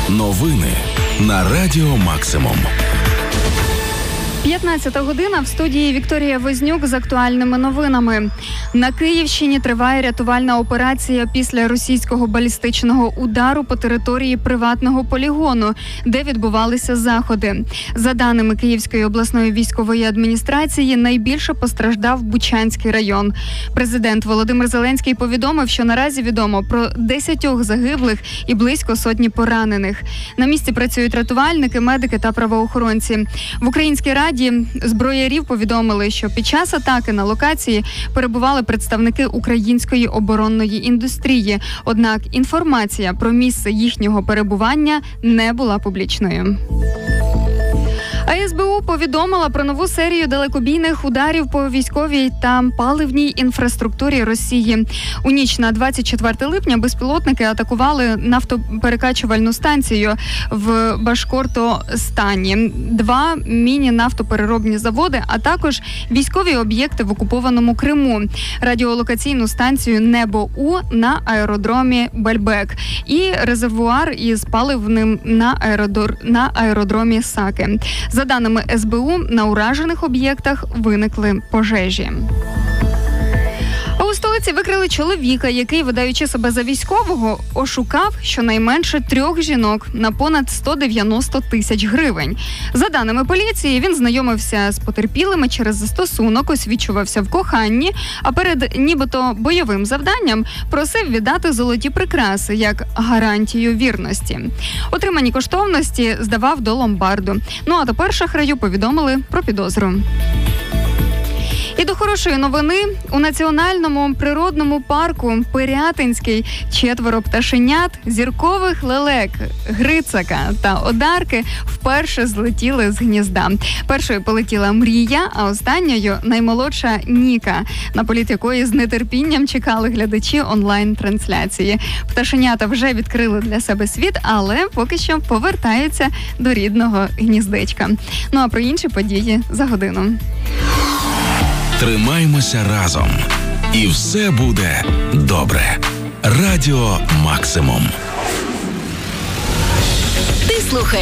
Новини на Радіо Максимум. 15 година, в студії Вікторія Вознюк з актуальними новинами. На Київщині триває рятувальна операція після російського балістичного удару по території приватного полігону, де відбувалися заходи. За даними Київської обласної військової адміністрації, найбільше постраждав Бучанський район. Президент Володимир Зеленський повідомив, що наразі відомо про 10 загиблих і близько сотні поранених. На місці працюють рятувальники, медики та правоохоронці. В Українській Раді зброярів повідомили, що під час атаки на локації перебували представники української оборонної індустрії. Однак інформація про місце їхнього перебування не була публічною. А СБУ повідомила про нову серію далекобійних ударів по військовій та паливній інфраструктурі Росії. У ніч на 24 липня безпілотники атакували нафтоперекачувальну станцію в Башкортостані, 2 міні-нафтопереробні заводи, а також військові об'єкти в окупованому Криму, радіолокаційну станцію «Небо-У» на аеродромі Бельбек і резервуар із паливним на аеродромі Саки. За даними СБУ, на уражених об'єктах виникли пожежі. А у столиці викрили чоловіка, який, видаючи себе за військового, ошукав щонайменше 3 жінок на понад 190 тисяч гривень. За даними поліції, він знайомився з потерпілими через застосунок, освічувався в коханні, а перед нібито бойовим завданням просив віддати золоті прикраси як гарантію вірності. Отримані коштовності здавав до ломбарду. Ну а тепер шахраю повідомили про підозру. І до хорошої новини. У національному природному парку Пирятинський 4 пташенят, зіркових лелек, грицака та одарки вперше злетіли з гнізда. Першою полетіла Мрія, а останньою наймолодша Ніка, на політ якої з нетерпінням чекали глядачі онлайн-трансляції. Пташенята вже відкрили для себе світ, але поки що повертаються до рідного гніздечка. Ну а про інші події за годину. Тримаймося разом. І все буде добре. Радіо Максимум. Ти слухаєш